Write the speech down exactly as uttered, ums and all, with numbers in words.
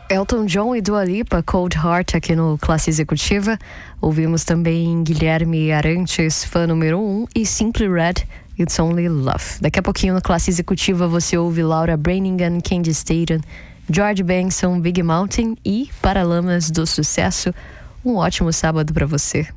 Elton John e Dua Lipa, Cold Heart, aqui no Classe Executiva. Ouvimos também Guilherme Arantes, fã número um, e Simply Red, It's Only Love. Daqui a pouquinho no Classe Executiva você ouve Laura Branigan, Candy Staton, George Benson, Big Mountain e Paralamas do Sucesso. Um ótimo sábado para você.